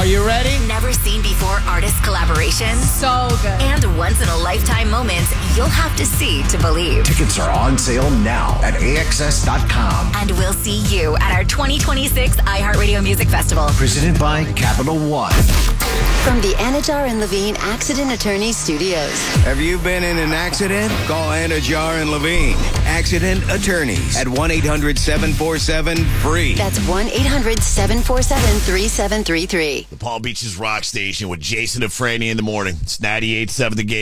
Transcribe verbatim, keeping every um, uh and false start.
you ready? Never seen before artist collaborations. So good. And once in a lifetime moments you'll have to see to believe. Tickets are on sale now at A X S dot com. And we'll see you at our twenty twenty-six iHeartRadio Music Festival. Presented by Capital One. From the Anajar and Levine Accident Attorney Studios. Have you been in an accident? Call Anajar and Levine, Accident Attorneys, at one eight hundred seven four seven free. That's one eight hundred seven four seven three seven three three. The Palm Beaches Rock Station with Jason and Franny in the morning. It's ninety-eight point seven The Game.